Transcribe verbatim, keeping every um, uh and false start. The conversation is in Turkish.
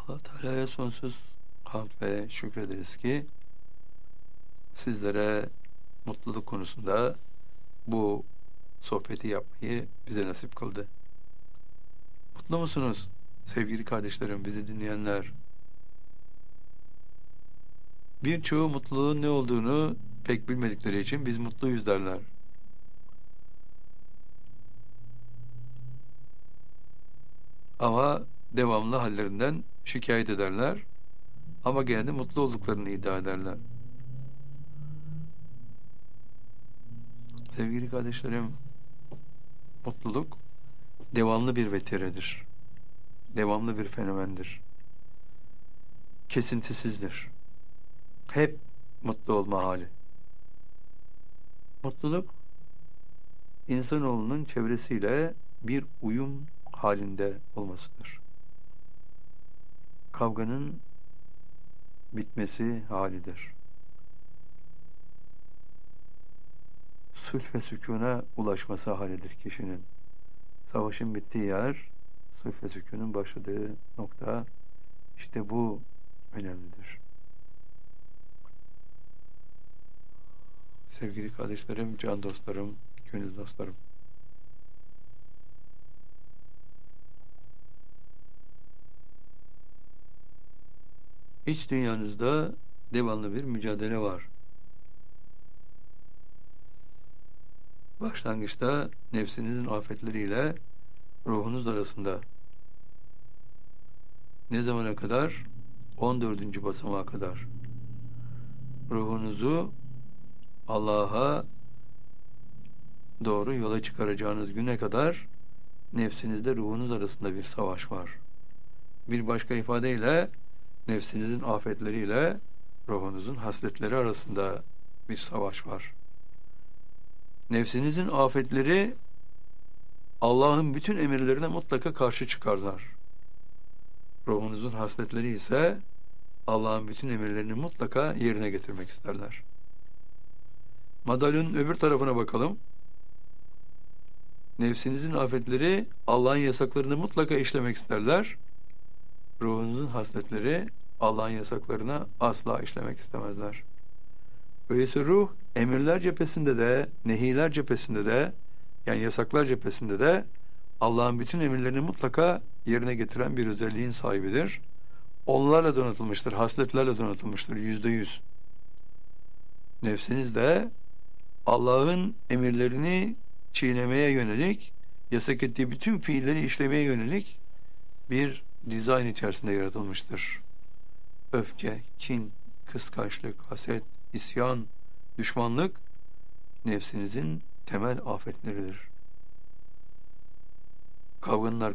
Allah Teala'ya sonsuz hamd ve şükrederiz ki sizlere mutluluk konusunda bu sohbeti yapmayı bize nasip kıldı. Mutlu musunuz sevgili kardeşlerim, bizi dinleyenler? Birçoğu mutluluğun ne olduğunu pek bilmedikleri için biz mutluyuz derler. Ama devamlı hallerinden şikayet ederler. Ama gene de mutlu olduklarını iddia ederler. Sevgili kardeşlerim, mutluluk devamlı bir vetiredir. Devamlı bir fenomendir. Kesintisizdir. Hep mutlu olma hali. Mutluluk, insanoğlunun çevresiyle bir uyum halinde olmasıdır. Kavganın bitmesi halidir. Sulh ve sükûna ulaşması halidir kişinin. Savaşın bittiği yer, sulh ve sükûnun başladığı nokta, işte bu önemlidir. Sevgili kardeşlerim, can dostlarım, gönül dostlarım. İç dünyanızda devamlı bir mücadele var. Başlangıçta nefsinizin afetleriyle ruhunuz arasında. Ne zamana kadar? on dördüncü basamağa kadar. Ruhunuzu Allah'a doğru yola çıkaracağınız güne kadar nefsinizde ruhunuz arasında bir savaş var. Bir başka ifadeyle nefsinizin afetleriyle ruhunuzun hasletleri arasında bir savaş var. Nefsinizin afetleri Allah'ın bütün emirlerine mutlaka karşı çıkarlar. Ruhunuzun hasletleri ise Allah'ın bütün emirlerini mutlaka yerine getirmek isterler. Madalyonun öbür tarafına bakalım. Nefsinizin afetleri Allah'ın yasaklarını mutlaka işlemek isterler. Ruhunuzun hasletleri Allah'ın yasaklarına asla işlemek istemezler. Öyleyse ruh emirler cephesinde de, nehiler cephesinde de, yani yasaklar cephesinde de Allah'ın bütün emirlerini mutlaka yerine getiren bir özelliğin sahibidir. Onlarla donatılmıştır, hasletlerle donatılmıştır, yüzde yüz. Nefsiniz de Allah'ın emirlerini çiğnemeye yönelik, yasak ettiği bütün fiilleri işlemeye yönelik bir dizayn içerisinde yaratılmıştır. Öfke, kin, kıskançlık, haset, isyan, düşmanlık nefsinizin temel afetleridir. Kavganın